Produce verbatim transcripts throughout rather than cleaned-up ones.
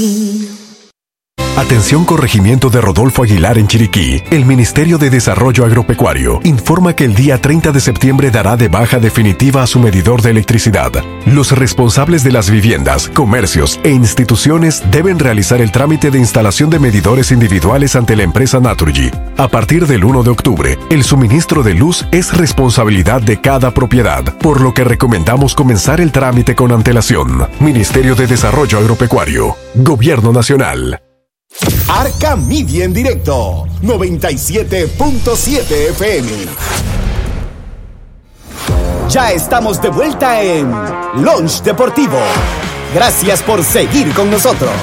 Atención Corregimiento de Rodolfo Aguilar en Chiriquí. El Ministerio de Desarrollo Agropecuario informa que el día treinta de septiembre dará de baja definitiva a su medidor de electricidad. Los responsables de las viviendas, comercios e instituciones deben realizar el trámite de instalación de medidores individuales ante la empresa Naturgy. A partir del primero de octubre, el suministro de luz es responsabilidad de cada propiedad, por lo que recomendamos comenzar el trámite con antelación. Ministerio de Desarrollo Agropecuario. Gobierno Nacional. Arca Media en directo, noventa y siete punto siete F M. Ya estamos de vuelta en Lunch Deportivo. Gracias por seguir con nosotros.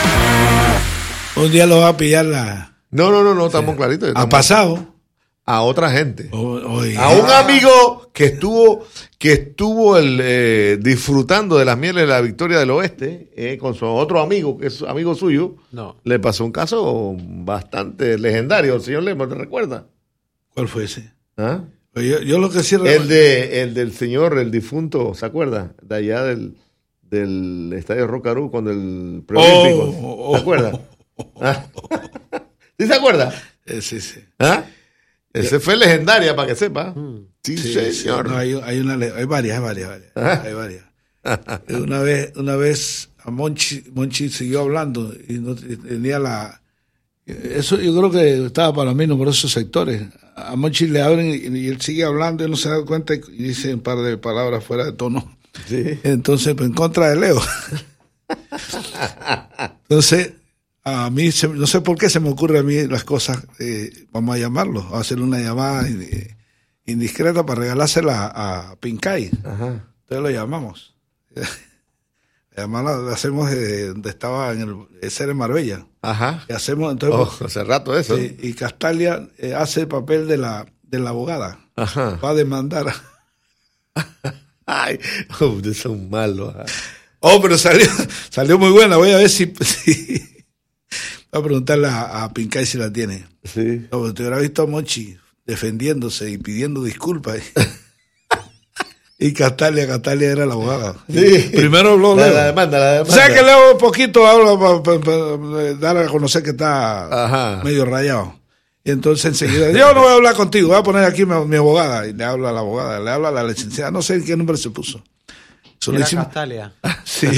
Un día lo va a pillar la... No, no, no, no, estamos sí. claritos. Estamos... Ha pasado. A otra gente. Oh, oh, yeah. A un amigo que estuvo que estuvo el, eh, disfrutando de las mieles de la victoria del oeste, eh, con su otro amigo, que es amigo suyo, no. le pasó un caso bastante legendario. El señor Lemos, ¿te recuerda? ¿Cuál fue ese? ¿Ah? Yo, yo lo que sí recuerdo. El, de, el del señor, el difunto, ¿se acuerda? De allá del, del Estadio Rocarú con el preolímpico. Oh, ¿Se acuerda? ¿Ah? ¿Sí se acuerda? Eh, sí, sí. ¿Ah? Ese fue legendaria, para que sepa. Sí, sí señor. Sí, no, hay, hay, una, hay varias, hay varias, varias. ¿Ah? Hay varias. Una vez, una vez a Monchi, Monchi siguió hablando y no tenía la... Eso yo creo que estaba para mí, no por esos sectores. A Monchi le abren y, y él sigue hablando y no se da cuenta y dice un par de palabras fuera de tono. Sí. Entonces, pues, en contra de Leo. Entonces... A mí, se, no sé por qué se me ocurre a mí las cosas, eh, vamos a llamarlo, a hacer una llamada eh, indiscreta para regalársela a, a Pincay. Ajá. Entonces lo llamamos. Llamamos, lo hacemos de donde estaba en el, ese era en Marbella. Ajá. Y hacemos, entonces, oh, hace rato eso. Sí, y Castalia eh, hace el papel de la, de la abogada. Ajá. Va a demandar. Ay, oh, son malos. Oh, pero salió, salió muy buena. Voy a ver si... si voy a preguntarle a, a Pincay si la tiene. Sí. No, te hubiera visto a Monchi defendiéndose y pidiendo disculpas. Y Castalia, Castalia era la abogada. Sí. Primero habló la, Leo. la demanda, la demanda. O sea que Leo un poquito habla para pa, pa, pa, dar a conocer que está Ajá. medio rayado. Y entonces enseguida, yo no voy a hablar contigo, voy a poner aquí mi, mi abogada. Y le habla a la abogada, le habla a la licenciada, no sé qué nombre se puso. Era Castalia. Sí.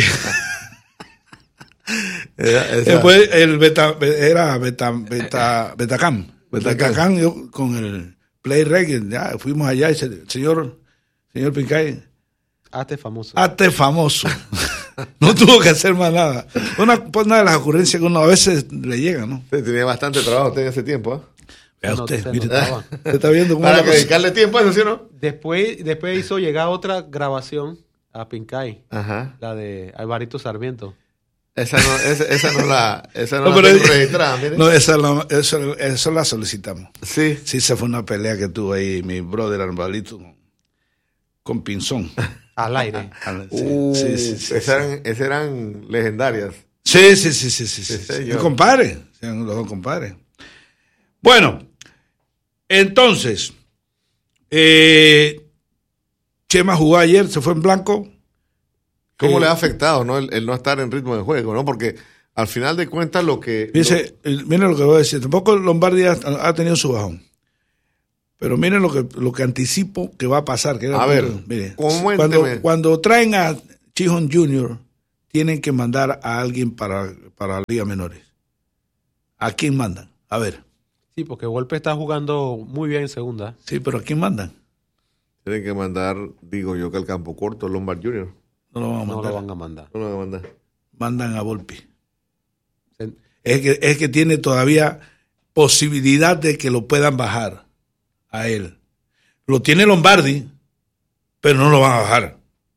Era, Después el beta, era beta, beta, Betacam. Betacam, yo con el Play Reggae, ya fuimos allá y el señor, señor Pincay. Hazte famoso. Hazte famoso. No tuvo que hacer más nada. Una, pues una de las ocurrencias que uno a veces le llega, ¿no? Usted tenía bastante trabajo usted en ese tiempo, ¿eh? Vea no, usted, se mire, notaba. usted está viendo cómo para la dedicarle tiempo a eso, ¿sí o no? Después, después hizo llegar otra grabación a Pincay. Ajá. La de Alvarito Sarmiento. Esa no, esa, esa no la, esa no, no, la pero, tengo registrada, mire. No, esa, la, esa, esa la solicitamos. Sí. Sí, esa fue una pelea que tuvo ahí mi brother Alvarito con, con Pinzón. Al aire. Sí, uh, sí, sí, sí, esas, sí. eran, esas eran legendarias. Sí, sí, sí, sí, sí. sí, sí, sí. yo. Mi compadre, los dos compadres. Bueno, entonces, eh, Chema jugó ayer, se fue en blanco. ¿Cómo eh, le ha afectado, no, el, el no estar en ritmo de juego, no? Porque al final de cuentas lo que... Dice, lo... miren lo que voy a decir, tampoco Lombardi ha, ha tenido su bajón. Pero miren lo que lo que anticipo que va a pasar. Que a ver, mire, cuando, cuando traen a Chihon junior, tienen que mandar a alguien para, para Liga Menores. ¿A quién mandan? A ver. Sí, porque Volpe está jugando muy bien en segunda. Sí, pero ¿a quién mandan? Tienen que mandar, digo yo, que al campo corto, Lombard junior No lo van a mandar. No lo van a mandar. No lo van a mandar. Mandan a Volpi. Sí. Es que, es que tiene todavía posibilidad de que lo puedan bajar a él. Lo tiene Lombardi, pero no lo van a bajar.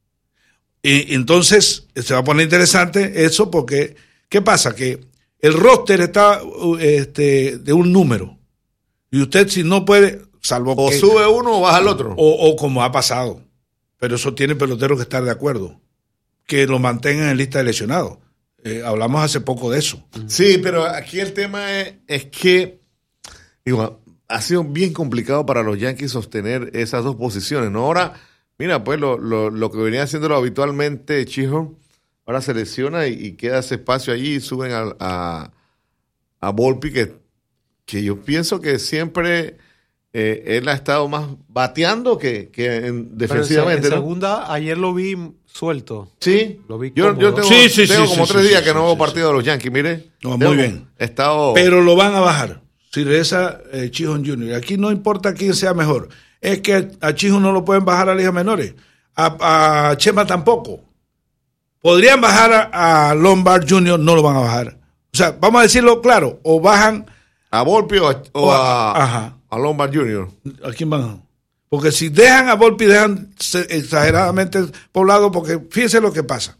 Y entonces se va a poner interesante eso porque, ¿qué pasa? Que el roster está este, de un número. Y usted si no puede, salvo o que... O sube uno o baja el otro. O, o como ha pasado. Pero eso tiene peloteros que estar de acuerdo. Que lo mantengan en lista de lesionados. Eh, hablamos hace poco de eso. Sí, pero aquí el tema es, es que, digo, ha sido bien complicado para los Yankees sostener esas dos posiciones, ¿no? Ahora, mira, pues lo, lo, lo que venía haciéndolo habitualmente Chihon, ahora se lesiona y, y queda ese espacio allí y suben a, a, a Volpi, que, que yo pienso que siempre eh, él ha estado más bateando que, que en, defensivamente. En ¿no? segunda, ayer lo vi suelto. Sí, lo vi yo, yo tengo, sí, sí, tengo sí, como sí, tres sí, días sí, que sí, no veo sí, partido de los Yankees, mire. No, tengo muy bien. He estado... Pero lo van a bajar. Si regresa eh, Chihon junior Aquí no importa quién sea mejor. Es que a Chihon no lo pueden bajar a ligas menores. A, a Chema tampoco. Podrían bajar a, a Lombard junior, no lo van a bajar. O sea, vamos a decirlo claro. O bajan... ¿A Volpi o, a, o o a, a, ajá. a Lombard junior? ¿A quién van? Porque si dejan a Volpi, dejan exageradamente poblado, porque fíjense lo que pasa.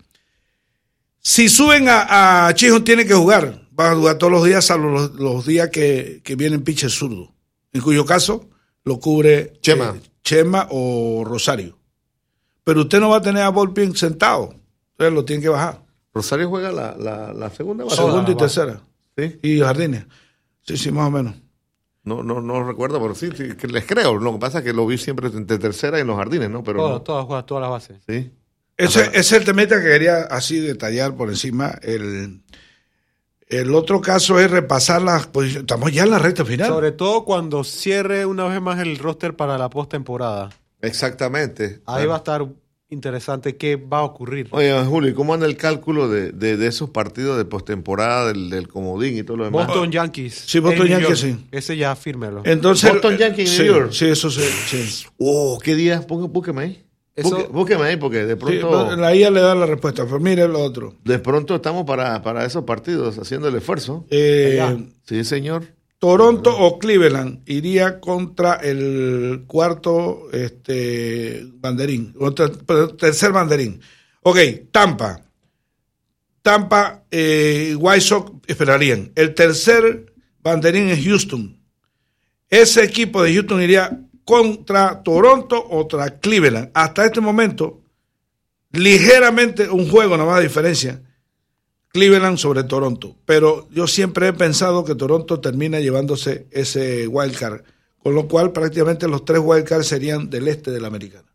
Si suben a, a Chihon, tiene que jugar. Van a jugar todos los días, salvo los, los días que, que vienen pitchers zurdos. En cuyo caso lo cubre Chema. Eh, Chema o Rosario. Pero usted no va a tener a Volpi sentado. Entonces lo tiene que bajar. Rosario juega la, la, la segunda base. Segunda y tercera. Sí. Y Jardines. Sí, sí, más o menos. No, no, no recuerdo, pero sí, sí, que les creo. Lo que pasa es que lo vi siempre entre tercera y en los Jardines, ¿no? Pero Todas, no. todas juegan, todas las bases. Sí. Ese, ese es el temita que quería así detallar por encima. El, el otro caso es repasar las posiciones. Estamos ya en la recta final. Sobre todo cuando cierre una vez más el roster para la postemporada. Exactamente. Ahí Ah. va a estar interesante qué va a ocurrir. Oye, Julio, ¿y cómo anda el cálculo de, de, de esos partidos de postemporada, del, del comodín y todo lo demás? Boston Yankees. Sí, Boston en New Yankees, York. sí. Ese ya fírmelo. Entonces, Boston Yankees en sí, New York. Sí, eso sí. sí. Oh, ¿qué día? Ponga- Búsqueme ahí. Eso- Busque- búsqueme ahí porque de Sí, pronto, la I A le da la respuesta, pero mire lo otro. de pronto estamos para, para esos partidos haciendo el esfuerzo. Eh, Allá. Sí, señor. Toronto o Cleveland iría contra el cuarto este, banderín, o ter- tercer banderín. Ok, Tampa. Tampa, eh, White Sox esperarían. El tercer banderín es Houston. Ese equipo de Houston iría contra Toronto o contra Cleveland. Hasta este momento, ligeramente un juego nada más de diferencia. Cleveland sobre Toronto, pero yo siempre he pensado que Toronto termina llevándose ese wild card, con lo cual prácticamente los tres wild cards serían del este de la americana.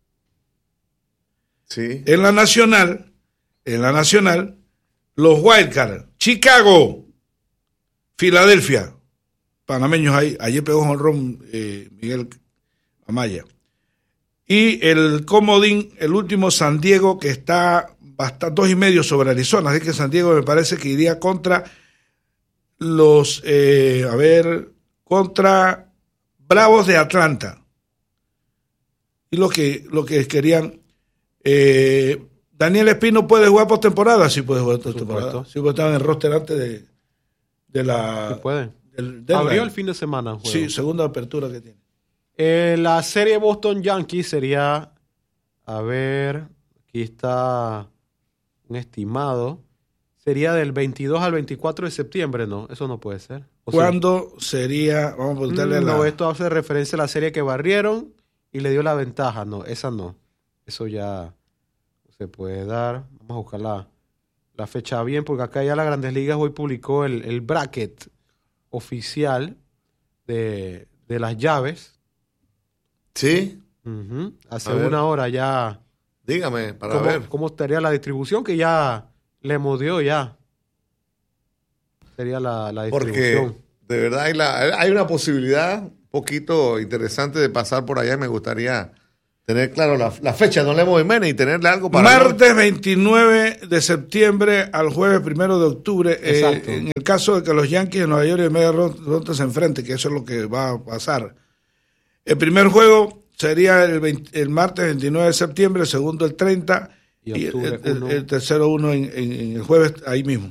Sí. En la nacional, en la nacional, los wild cards, Chicago, Filadelfia, panameños ahí, ayer pegó un jonrón eh, Miguel Amaya, y el comodín, el último San Diego, que está hasta dos y medio sobre Arizona, así que San Diego me parece que iría contra los, eh, a ver, contra Bravos de Atlanta. Y lo que, lo que querían, eh, Daniel Espino puede jugar postemporada, sí puede jugar postemporada, supuesto. sí puede estar en el roster antes de, de la... Sí pueden. del deadline. Abrió el fin de semana el juego. Sí, segunda apertura que tiene. Eh, la serie Boston Yankees sería, a ver, aquí está un estimado, sería del veintidós al veinticuatro de septiembre, ¿no? Eso no puede ser. ¿O sí? ¿Cuándo sería? Vamos a preguntarle Mm, a la... No, esto hace referencia a la serie que barrieron y le dio la ventaja. No, esa no. Eso ya se puede dar. Vamos a buscar la, la fecha bien, porque acá ya la Grandes Ligas hoy publicó el, el bracket oficial de, de las llaves. Sí. Ujú. Hace A ver. una hora ya. Dígame, para ¿Cómo, ver. cómo estaría la distribución? Que ya le modió ya. Sería la, la Porque distribución. de verdad hay, la, hay una posibilidad un poquito interesante de pasar por allá y me gustaría tener claro la, la fecha, don Lemo Jiménez, y tenerle algo para... Martes veintinueve de septiembre al jueves primero de octubre. eh, Exacto. en el caso de que los Yankees de Nueva York y Media Ronda se enfrenten, que eso es lo que va a pasar. El primer juego sería el, veinte el martes veintinueve de septiembre, el segundo el treinta Y y, octubre el, el- uno. el tercero uno en, en- en el jueves ahí mismo.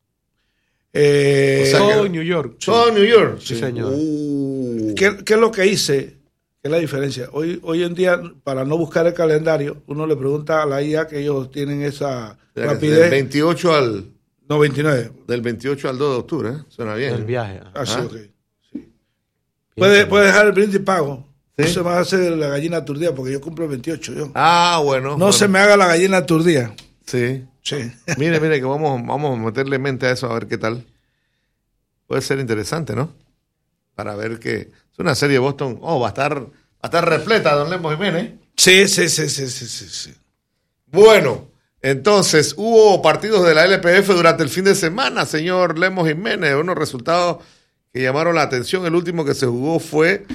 Eh, O sea Todo que- en New York. Todo en New York. Sí, señor. Uh. ¿Qué, qué es lo que hice? ¿Qué es la diferencia? Hoy, hoy en día, para no buscar el calendario, uno le pregunta a la I A que ellos tienen esa Del rapidez. veintiocho al, No, veintinueve. del veintiocho al dos de octubre, ¿eh? Suena bien. El viaje. Ah, sí, Ah. ok. Sí. Puede, puede dejar el brindis pago. ¿Sí? No se me hace la gallina aturdida porque yo cumplo el veintiocho. Yo. Ah, bueno. No bueno. se me haga la gallina aturdida. Sí. Sí. Mire, mire, que vamos, vamos a meterle mente a eso a ver qué tal. Puede ser interesante, ¿no? Para ver que es una serie de Boston. Oh, va a estar, va a estar repleta, don Lemo Jiménez. Sí, sí, sí, sí, sí, sí, sí. Bueno, Entonces, hubo partidos de la L P F durante el fin de semana, señor Lemos Jiménez, unos resultados que llamaron la atención. El último que se jugó fue,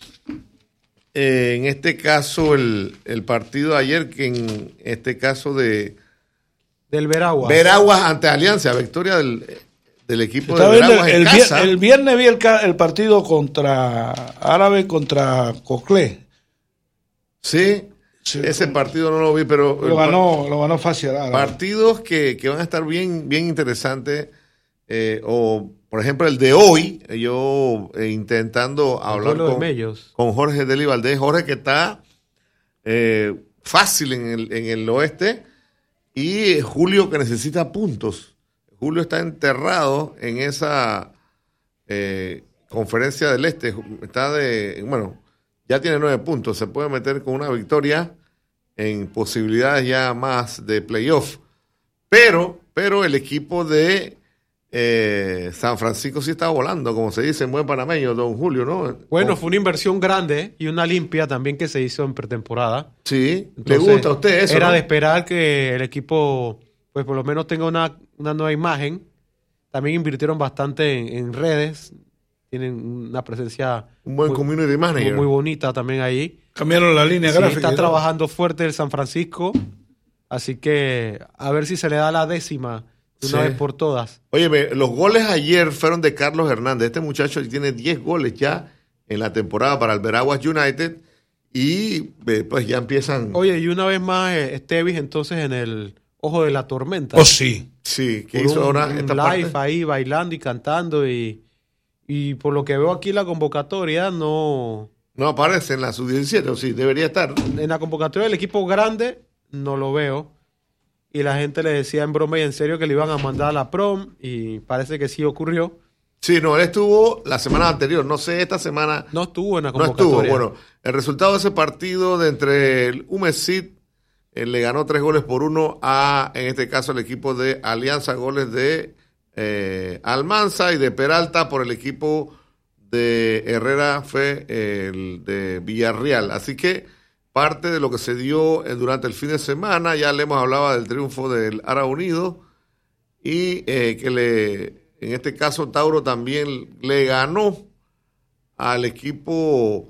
eh, en este caso, el, el partido de ayer, que en este caso de... Del Veraguas. Veraguas ante Alianza, victoria del, del equipo Estaba de viendo Veraguas el, en el, casa. vier- el viernes vi el, ca- el partido contra Árabe contra Coclé. Sí, Sí. ese partido no lo vi, pero... Lo ganó, lo ganó fácil Árabe. Partidos que, que van a estar bien, bien interesantes. Eh, o, por ejemplo, el de hoy, yo eh, intentando hablar pueblo de con, Mellos. con Jorge Deli Valdés. Jorge que está eh, fácil en el, en el oeste. Y Julio que necesita puntos. Julio está enterrado en esa eh, conferencia del este. Está de, bueno, ya tiene nueve puntos. Se puede meter con una victoria en posibilidades ya más de playoff. Pero, pero el equipo de eh, San Francisco sí está volando, como se dice en buen panameño, don Julio, ¿no? Bueno, Con- fue una inversión grande y una limpia también que se hizo en pretemporada. Sí, ¿le Entonces, gusta a usted eso? Era ¿no? de esperar que el equipo, pues por lo menos tenga una, una nueva imagen. También invirtieron bastante en, en redes. Tienen una presencia Un buen muy, community muy, manager. muy bonita también ahí. Cambiaron la línea Sí, gráfica. está ¿no? trabajando fuerte el San Francisco. Así que a ver si se le da la décima de una Sí. vez por todas. Óyeme, los goles ayer fueron de Carlos Hernández. Este muchacho tiene diez goles ya en la temporada para el Veraguas United. Y eh, pues ya empiezan... Oye, y una vez más, eh, Estevis entonces en el ojo de la tormenta. Oh, sí. Sí, que Por hizo un, ahora un esta live parte. ahí bailando y cantando y, y por lo que veo aquí la convocatoria no No aparece en la sub diecisiete, o sí, debería estar. en la convocatoria del equipo grande no lo veo y la gente le decía en broma y en serio que le iban a mandar a la prom y parece que sí ocurrió. Sí, no, él estuvo la semana anterior, no sé, esta semana No estuvo en la no convocatoria. estuvo. Bueno, el resultado de ese partido de entre el Umesid eh, le ganó tres goles por uno a, en este caso, el equipo de Alianza, goles de eh, Almanza y de Peralta por el equipo de Herrera fue el de Villarreal. Así que parte de lo que se dio eh, durante el fin de semana, ya le hemos hablado del triunfo del Ara Unido y eh, que le, en este caso Tauro también le ganó al equipo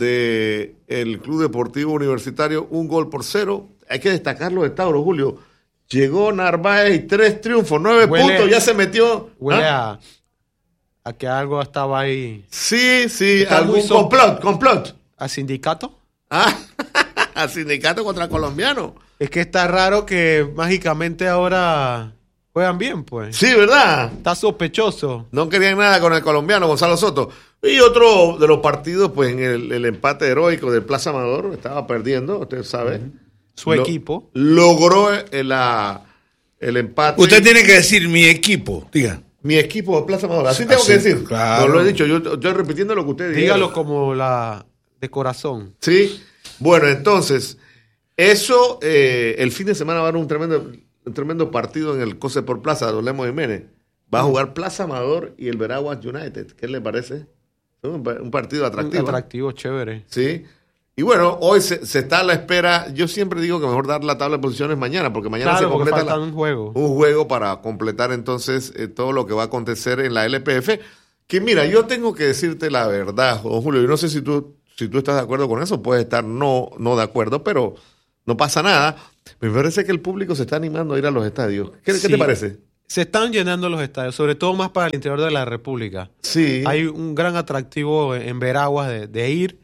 de el Club Deportivo Universitario un gol por cero. Hay que destacarlo de Tauro, Julio. Llegó Narváez y tres triunfos, nueve Huele- puntos, ya se metió. Huele ¿Ah? a, a que algo estaba ahí. Sí, sí, Está algún muy so- complot, complot. ¿A sindicato? Ah, al sindicato contra colombiano. Es que está raro que mágicamente ahora juegan bien, pues. Sí, ¿verdad? Está sospechoso. No querían nada con el colombiano Gonzalo Soto. Y otro de los partidos, pues en el, el empate heroico de Plaza Amador, estaba perdiendo, usted sabe. Su Lo- equipo. Logró el, la- el empate. Usted tiene que decir mi equipo, diga. Mi equipo de Plaza Amador. Así tengo Así, que decir. claro. No lo he dicho, yo estoy repitiendo lo que usted dijo. Dígalo como la de corazón. Sí. Bueno, entonces, eso, eh, el fin de semana va a haber un tremendo, un tremendo partido en el Cose por Plaza, Don Lemos Jiménez. Va a jugar Plaza Amador y el Veraguas United. ¿Qué le parece? Un, un partido atractivo. Atractivo, chévere. Sí. Y bueno, hoy se, se está a la espera. Yo siempre digo que mejor dar la tabla de posiciones mañana, porque mañana Claro, se porque completa falta la- un juego. un juego para completar entonces eh, todo lo que va a acontecer en la L P F. Que mira, yo tengo que decirte la verdad, don Julio. Yo no sé si tú, si tú estás de acuerdo con eso, puedes estar no, no de acuerdo, pero no pasa nada. Me parece que el público se está animando a ir a los estadios. ¿Qué, qué Sí. te parece? Se están llenando los estadios, sobre todo más para el interior de la República. Sí. Hay un gran atractivo en Veraguas de, de ir.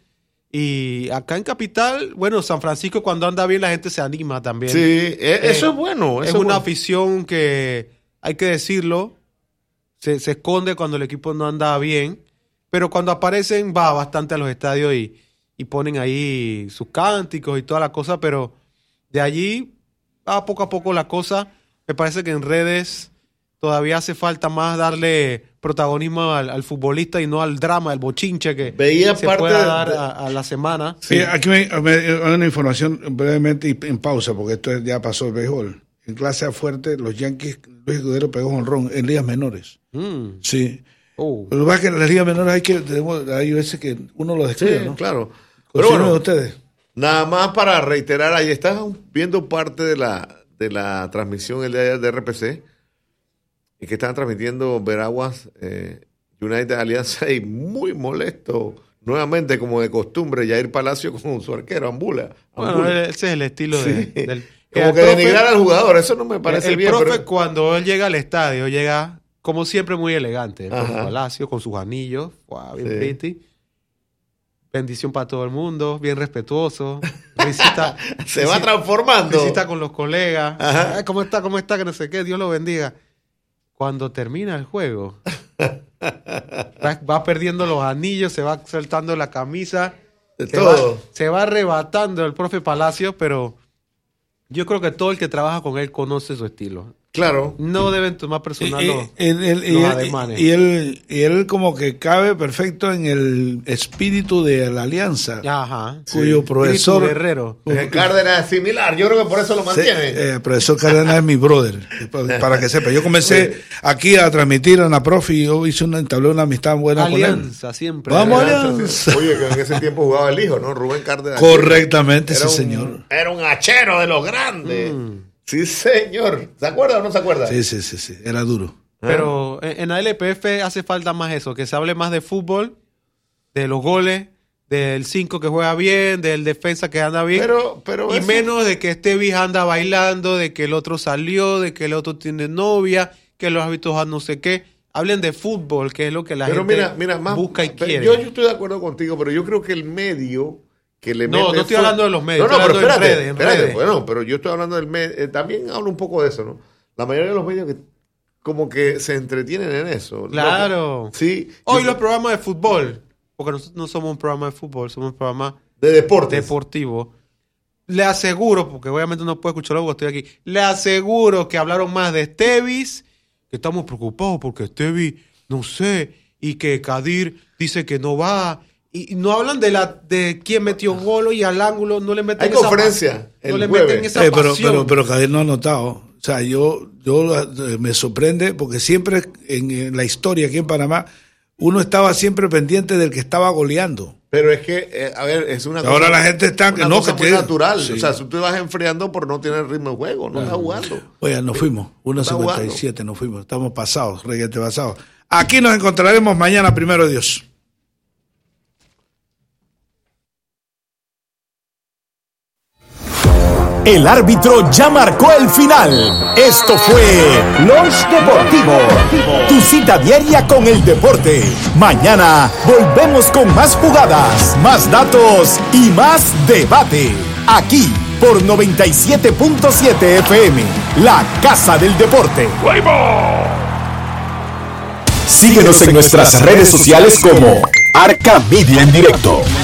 Y acá en Capital, bueno, San Francisco cuando anda bien la gente se anima también. Sí, e- eso Eh, es bueno. Eso es una bueno. afición que, hay que decirlo, se, se esconde cuando el equipo no anda bien, pero cuando aparecen va bastante a los estadios y, y ponen ahí sus cánticos y toda la cosa, pero de allí va poco a poco la cosa. Me parece que en redes todavía hace falta más darle protagonismo al, al futbolista y no al drama, al bochinche que Veía se parte pueda de- dar a, a la semana. Sí, aquí me, me- hay una información brevemente y en pausa, porque esto ya pasó el béisbol. En clase A fuerte, los Yankees, Luis Escudero pegó jonrón en ligas menores. Mm. Sí. Oh. Lo que pasa es que en las ligas menores hay que, tenemos, hay veces que uno lo Sí, descuida, ¿no? claro. Pero Pero bueno, ustedes. nada más para reiterar, ahí estás viendo parte de la de la transmisión el día de ayer de R P C, y que estaban transmitiendo Veraguas eh, United Alianza, y muy molesto, nuevamente como de costumbre, Jair Palacio con su arquero, Ambula. Bueno, Ambula. ese es el estilo de, Sí. del... Como el que profe- denigrar al jugador, eso no me parece el bien. profe pero- cuando él llega al estadio, llega como siempre muy elegante, con Ajá. su palacio, con sus anillos, wow, bien Sí. pretty. Bendición para todo el mundo, bien respetuoso. Risita, se va risita- transformando. risita con los colegas. Ajá. Ay, ¿cómo está? ¿Cómo está? Que no sé qué, Dios lo bendiga. Cuando termina el juego, va, va perdiendo los anillos, se va soltando la camisa. De se todo. Va, se va arrebatando el profe Palacio, pero yo creo que todo el que trabaja con él conoce su estilo. Claro. No deben tomar personal Y- los, y- él- él- y los él- ademanes. y él, y él como que cabe perfecto en el espíritu de la alianza, Ajá. cuyo Espíritu profesor guerrero. Eh, Cárdenas es similar, yo creo que por eso lo Sí, mantiene. eh, profesor Cárdenas es mi brother, para, para que sepa. Yo comencé aquí a transmitir a la profe y yo hice una, entablé una amistad buena Alianza, siempre. Vamos, Alianza. Alianza. Oye, que en ese tiempo jugaba el hijo, ¿no? Rubén Cárdenas. con él. Correctamente, Era ese un- señor. Era un hachero de los grandes. Mm. Sí, señor. ¿Se acuerda o no se acuerda? Sí, sí, sí, sí, era duro. Pero en, en la L P F hace falta más eso, que se hable más de fútbol, de los goles, del cinco que juega bien, del defensa que anda bien. Pero, pero y eso- menos de que Estevis anda bailando, de que el otro salió, de que el otro tiene novia, que los hábitos a no sé qué. Hablen de fútbol, que es lo que la pero gente mira, mira, más, busca y pero quiere. Yo, yo estoy de acuerdo contigo, pero yo creo que el medio que le No, mete no estoy fu- hablando de los medios, No, no, estoy pero hablando espérate, en redes, en espérate. redes. Bueno, pero yo estoy hablando del medio. Eh, también hablo un poco de eso, ¿no? La mayoría de los medios que como que se entretienen en eso. Claro. Lo que- sí. Hoy yo- los programas de fútbol, porque nosotros no somos un programa de fútbol, somos un programa de deportes. deportivo. Le aseguro, porque obviamente no puedo escucharlo porque estoy aquí, le aseguro que hablaron más de Estevis, que estamos preocupados porque Estevis, no sé, y que Kadir dice que no va. Y y no hablan de la de quién metió gol y al ángulo, no le meten Hay esa conferencia pa- el no le jueves. meten esa Eh, pero, pasión. pero, pero Kadir no ha notado. O sea, yo, yo eh, me sorprende porque siempre en, en la historia aquí en Panamá, uno estaba siempre pendiente del que estaba goleando. Pero es que, eh, a ver, es una Ahora la gente está que una no, cosa que muy tiene- natural. Sí. O sea, si tú te vas enfriando por no tener ritmo de juego, no estás jugando. Oye, nos fuimos, uno Está cincuenta y siete nos fuimos, estamos pasados, reguete pasados. Aquí nos encontraremos mañana, primero Dios. El árbitro ya marcó el final. Esto fue Lunch Deportivo, tu cita diaria con el deporte. Mañana volvemos con más jugadas, más datos y más debate. Aquí por noventa y siete punto siete F M, la casa del deporte. Síguenos en nuestras redes sociales como Arca Media en Directo.